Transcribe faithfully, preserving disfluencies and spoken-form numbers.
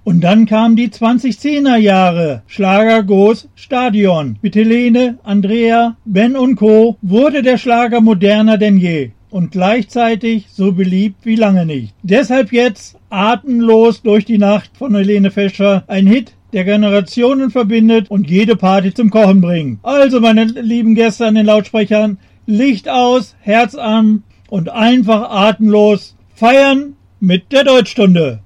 Und dann kamen die zwanzigzehner Jahre. Schlager goes Stadion. Mit Helene, Andrea, Ben und Co. wurde der Schlager moderner denn je. Und gleichzeitig so beliebt wie lange nicht. Deshalb jetzt Atemlos durch die Nacht von Helene Fischer. Ein Hit, der Generationen verbindet und jede Party zum Kochen bringt. Also, meine lieben Gäste an den Lautsprechern, Licht aus, Herz an und einfach atemlos feiern mit der Deutschstunde.